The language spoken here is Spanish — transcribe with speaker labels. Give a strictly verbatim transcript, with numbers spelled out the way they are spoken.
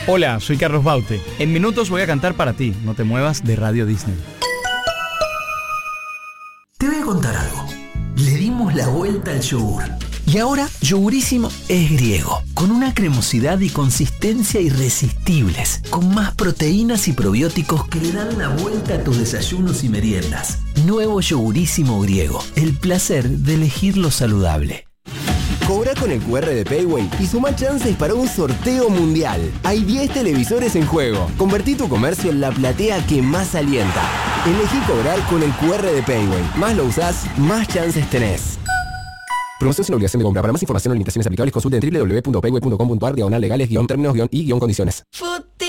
Speaker 1: Hola, soy Carlos Baute. En minutos voy a cantar para ti. No te muevas de Radio Disney.
Speaker 2: Te voy a contar algo. Le dimos la vuelta al yogur. Y ahora Yogurísimo es griego, con una cremosidad y consistencia irresistibles, con más proteínas y probióticos que le dan la vuelta a tus desayunos y meriendas. Nuevo Yogurísimo griego, el placer de elegir lo saludable.
Speaker 3: Cobra con el cu erre de Payway y suma chances para un sorteo mundial. Hay diez televisores en juego. Convertí tu comercio en la platea que más alienta. Elegí cobrar con el cu erre de Payway. Más lo usás, más chances tenés. Promoción sin obligación de compra. Para más información o limitaciones aplicables, consulte en doble u doble u doble u punto payway punto com punto a r diagonal legales guión términos guión y guión condiciones.